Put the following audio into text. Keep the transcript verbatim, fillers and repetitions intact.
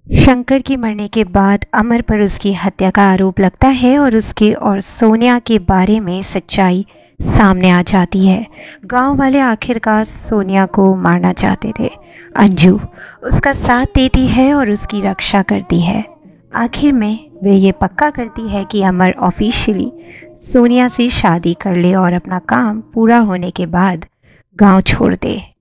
शंकर के मरने के बाद अमर पर उसकी हत्या का आरोप लगता है और उसके और सोनिया के बारे में सच्चाई सामने आ जाती है। गांव वाले आखिरकार सोनिया को मारना चाहते थे। अंजू उसका साथ देती है और उसकी रक्षा करती है। आखिर में वे ये पक्का करती है कि अमर ऑफिशियली सोनिया से शादी कर ले और अपना काम पूरा होने के बाद गांव छोड़ दे।